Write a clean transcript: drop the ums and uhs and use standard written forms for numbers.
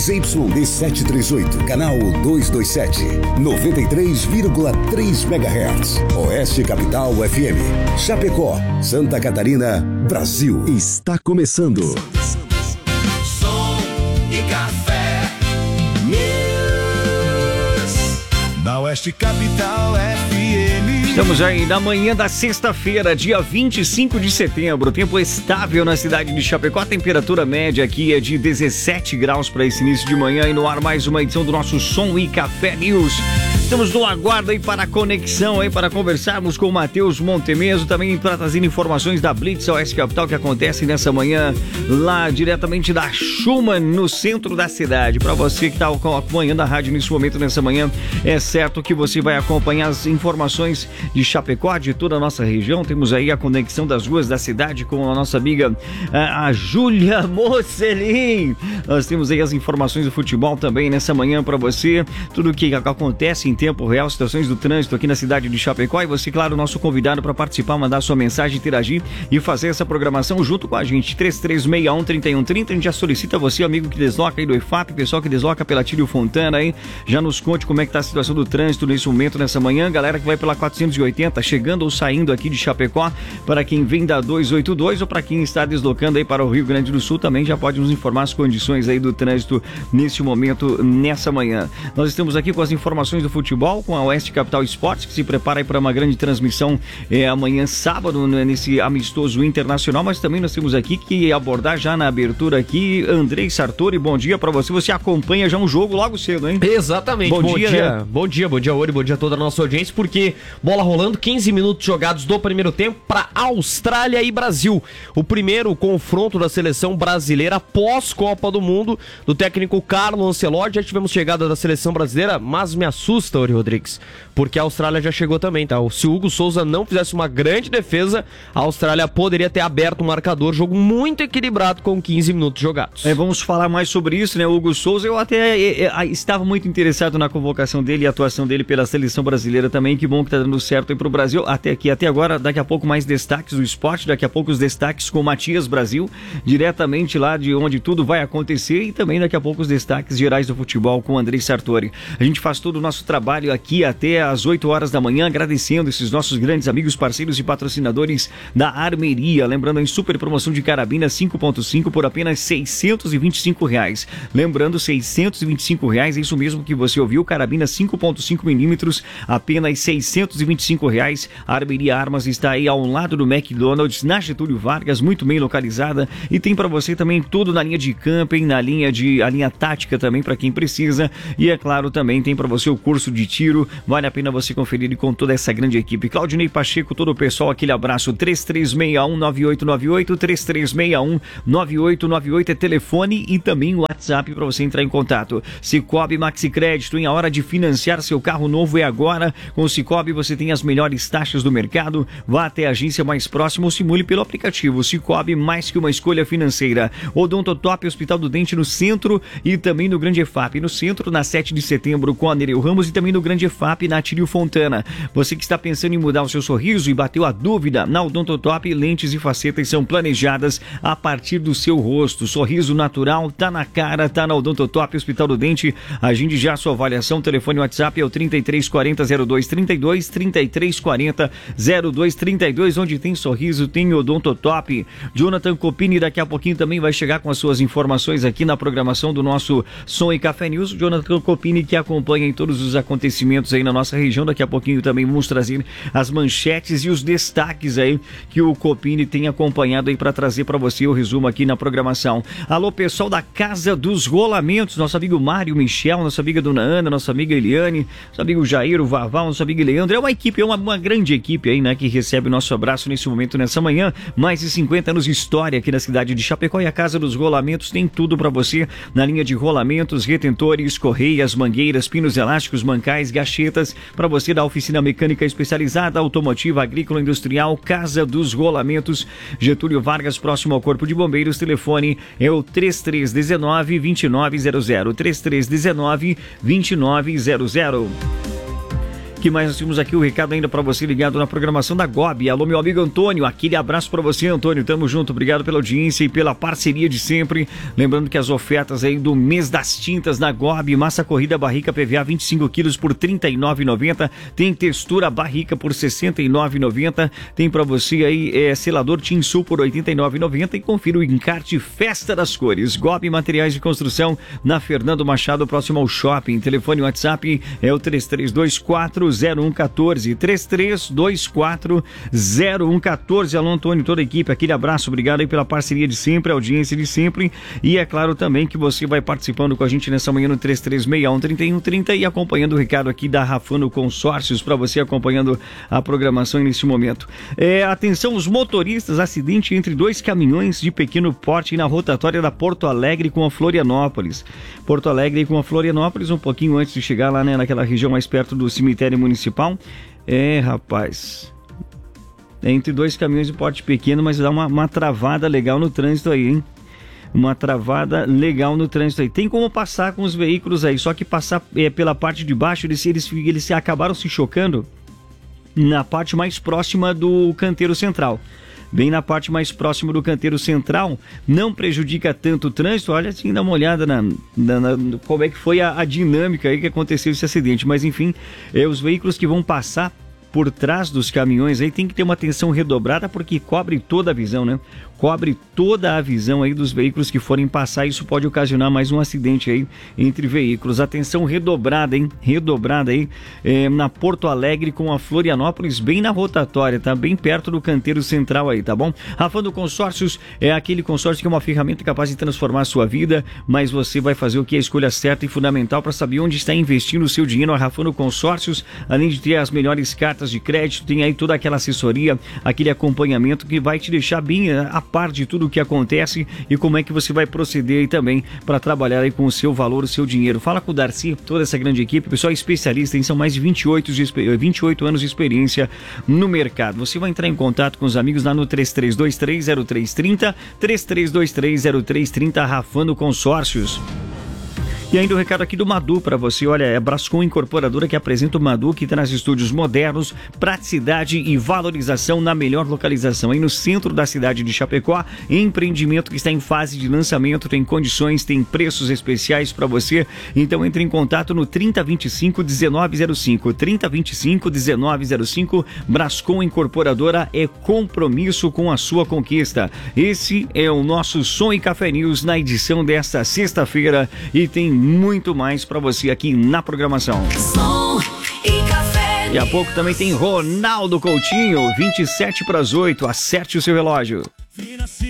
ZYD 738, canal 227, 93,3 MHz. Oeste Capital FM, Chapecó, Santa Catarina, Brasil. Está começando. Som e Café News. Na Oeste Capital FM. Estamos aí na manhã da sexta-feira, dia 25 de setembro. Tempo estável na cidade de Chapecó. A temperatura média aqui é de 17 graus para esse início de manhã. E no ar mais uma edição do nosso Som e Café News. Estamos no aguardo aí para a conexão aí, para conversarmos com o Matheus Montemeso, também para trazer informações da Blitz Oeste Capital que acontece nessa manhã lá diretamente da Schumann, no centro da cidade. Para você que está acompanhando a rádio nesse momento, nessa manhã, é certo que você vai acompanhar as informações de Chapecó, de toda a nossa região. Temos aí a conexão das ruas da cidade com a nossa amiga a Júlia Mocelin. Nós temos aí as informações do futebol também nessa manhã para você, tudo o que acontece em tempo real, situações do trânsito aqui na cidade de Chapecó. E você, claro, nosso convidado para participar, mandar sua mensagem, interagir e fazer essa programação junto com a gente. 3361-3130. A gente já solicita você, amigo que desloca aí do EFAP, pessoal que desloca pela Tílio Fontana aí, já nos conte como é que tá a situação do trânsito nesse momento, nessa manhã. Galera que vai pela 480, chegando ou saindo aqui de Chapecó, para quem vem da 282 ou para quem está deslocando aí para o Rio Grande do Sul, também já pode nos informar as condições aí do trânsito nesse momento, nessa manhã. Nós estamos aqui com as informações do futebol, com a Oeste Capital Esportes, que se prepara aí para uma grande transmissão amanhã sábado, nesse amistoso internacional, mas também nós temos aqui que abordar já na abertura aqui, Andrei Sartori, bom dia para você. Você acompanha já um jogo logo cedo, hein? Exatamente, bom dia, né? Bom dia, Ori, bom dia a toda a nossa audiência, porque bola rolando, 15 minutos jogados do primeiro tempo para Austrália e Brasil. O primeiro confronto da seleção brasileira pós-Copa do Mundo, do técnico Carlo Ancelotti. Já tivemos chegada da seleção brasileira, mas me assusta, Ori Rodrigues, porque a Austrália já chegou também, tá? Se o Hugo Souza não fizesse uma grande defesa, a Austrália poderia ter aberto o marcador. Jogo muito equilibrado com 15 minutos jogados. Vamos falar mais sobre isso, né? O Hugo Souza, eu até estava muito interessado na convocação dele e a atuação dele pela seleção brasileira também. Que bom que tá dando certo aí pro Brasil. Até agora, daqui a pouco mais destaques do esporte, daqui a pouco os destaques com o Matias Brasil, diretamente lá de onde tudo vai acontecer, e também daqui a pouco os destaques gerais do futebol com o Andrei Sartori. A gente faz todo o nosso trabalho aqui até às 8 horas da manhã, agradecendo esses nossos grandes amigos, parceiros e patrocinadores da Armeria. Lembrando, em super promoção de carabina 5.5 por apenas R$625. Lembrando, R$625, é isso mesmo que você ouviu, carabina 5.5mm, apenas R$625. A Armeria Armas está aí ao lado do McDonald's, na Getúlio Vargas, muito bem localizada, e tem para você também tudo na linha de camping, a linha tática também para quem precisa, e é claro, também tem para você o curso de tiro, vale a pena você conferir com toda essa grande equipe. Claudinei Pacheco, todo o pessoal, aquele abraço. 3361-9898, 3361-9898 é telefone e também o WhatsApp para você entrar em contato. Cicobi Maxi Crédito, a hora de financiar seu carro novo é agora. Com o Cicobi você tem as melhores taxas do mercado. Vá até a agência mais próxima ou simule pelo aplicativo. Cicobi, mais que uma escolha financeira. Odontotop, Hospital do Dente no centro e também no Grande EFAP. No centro, na 7 de setembro com a Nereu Ramos, e também no Grande EFAP, na Tílio Fontana. Você que está pensando em mudar o seu sorriso e bateu a dúvida, na Odontotop, lentes e facetas são planejadas a partir do seu rosto. Sorriso natural, tá na cara, tá na Odontotop, Hospital do Dente. Agende já a sua avaliação. Telefone WhatsApp é o 3340-0232, 3340-0232. Onde tem sorriso, tem Odontotop. Jonathan Copini daqui a pouquinho também vai chegar com as suas informações aqui na programação do nosso Som e Café News. Jonathan Copini, que acompanha em todos os acontecimentos aí na nossa região. Daqui a pouquinho também vamos trazer as manchetes e os destaques aí que o Copini tem acompanhado aí para trazer para você o resumo aqui na programação. Alô, pessoal da Casa dos Rolamentos, nosso amigo Mário Michel, nossa amiga Dona Ana, nossa amiga Eliane, nosso amigo Jair, o Vaval, nosso amigo Leandro. É uma equipe, uma grande equipe aí, né, que recebe o nosso abraço nesse momento, nessa manhã. Mais de 50 anos de história aqui na cidade de Chapecó, e a Casa dos Rolamentos tem tudo para você na linha de rolamentos, retentores, correias, mangueiras, pinos elásticos, mancais, gachetas, para você da oficina mecânica especializada, automotiva, agrícola, industrial. Casa dos Rolamentos, Getúlio Vargas, próximo ao Corpo de Bombeiros. Telefone é o 3319-2900, 3319-2900. Que mais nós temos aqui o recado ainda para você ligado na programação da GOB. Alô, meu amigo Antônio, aquele abraço para você, Antônio. Tamo junto, obrigado pela audiência e pela parceria de sempre. Lembrando que as ofertas aí do mês das tintas na GOB, massa corrida barrica PVA 25 quilos por R$ 39,90. Tem textura barrica por R$ 69,90. Tem para você aí selador Tinsul por R$ 89,90. E confira o encarte Festa das Cores. GOB Materiais de Construção na Fernando Machado, próximo ao shopping. Telefone WhatsApp é o 33240114. 33240114. Alô, Antônio, toda a equipe, aquele abraço, obrigado aí pela parceria de sempre, audiência de sempre. E é claro também que você vai participando com a gente nessa manhã no 3361-3130 e acompanhando o recado aqui da Rafano Consórcios para você acompanhando a programação neste momento. Atenção, os motoristas, acidente entre dois caminhões de pequeno porte na rotatória da Porto Alegre com a Florianópolis. Porto Alegre com a Florianópolis, um pouquinho antes de chegar lá, né, naquela região mais perto do cemitério municipal. Rapaz, entre dois caminhões de porte pequeno, mas dá uma travada legal no trânsito aí, hein? Uma travada legal no trânsito aí. Tem como passar com os veículos aí, só que passar pela parte de baixo, eles acabaram se chocando na parte mais próxima do canteiro central. Bem na parte mais próxima do canteiro central, não prejudica tanto o trânsito. Olha, assim, dá uma olhada como é que foi a dinâmica aí que aconteceu esse acidente. Mas enfim, os veículos que vão passar por trás dos caminhões aí tem que ter uma atenção redobrada, porque cobre toda a visão, né? Cobre toda a visão aí dos veículos que forem passar. Isso pode ocasionar mais um acidente aí entre veículos. Atenção redobrada, hein? Redobrada aí na Porto Alegre com a Florianópolis, bem na rotatória, tá? Bem perto do canteiro central aí, tá bom? Rafano Consórcios é aquele consórcio que é uma ferramenta capaz de transformar a sua vida, mas você vai fazer o que é a escolha certa e fundamental para saber onde está investindo o seu dinheiro. A Rafano Consórcios, além de ter as melhores cartas de crédito, tem aí toda aquela assessoria, aquele acompanhamento que vai te deixar bem a par de tudo o que acontece e como é que você vai proceder aí também para trabalhar aí com o seu valor, o seu dinheiro. Fala com o Darcy, toda essa grande equipe, pessoal especialista, são mais de 28 anos de experiência no mercado. Você vai entrar em contato com os amigos lá no 33230330, 33230330, Rafano Consórcios. E ainda o recado aqui do Madu para você, olha, é a Brascom Incorporadora que apresenta o Madu, que traz estúdios modernos, praticidade e valorização na melhor localização, aí no centro da cidade de Chapecó, empreendimento que está em fase de lançamento, tem condições, tem preços especiais para você, então entre em contato no 3025-1905, 3025-1905, Brascom Incorporadora é compromisso com a sua conquista. Esse é o nosso Som e Café News na edição desta sexta-feira e tem muito mais para você aqui na programação. Som e Café. Daqui a pouco também tem Ronaldo Coutinho, 7:27, acerte o seu relógio.